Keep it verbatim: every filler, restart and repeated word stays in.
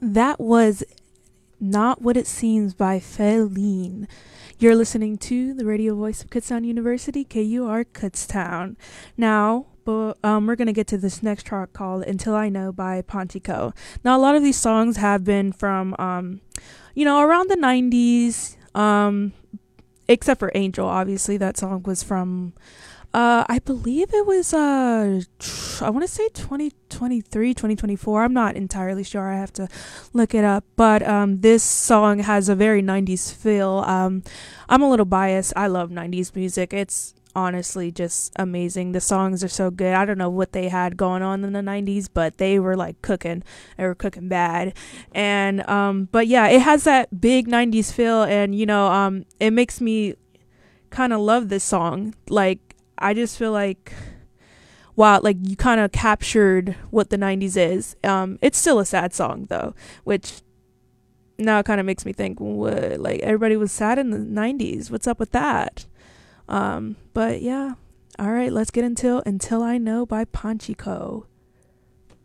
That was Not What It Seems by Feline. You're listening to the radio voice of Kutztown University, K U R Kutztown. Now, but um, we're gonna get to this next track called "Until I Know" by Pontico. Now, a lot of these songs have been from, um, you know, around the nineties, um, except for "Angel." Obviously, that song was from, uh, I believe it was, uh, I want to say twenty twenty-three, twenty twenty-four. I'm not entirely sure. I have to look it up. But um, this song has a very nineties feel. Um, I'm a little biased. I love nineties music. It's honestly just amazing. The songs are so good. I don't know what they had going on in the nineties, but they were like cooking. They were cooking bad. And um, but yeah, it has that big nineties feel, and you know, um, it makes me kind of love this song. Like, I just feel like, wow, like you kind of captured what the nineties is. Um, it's still a sad song though, which now it kind of makes me think, what, like everybody was sad in the nineties. What's up with that? Um, but yeah, all right, let's get into Until I Know by Ponchico.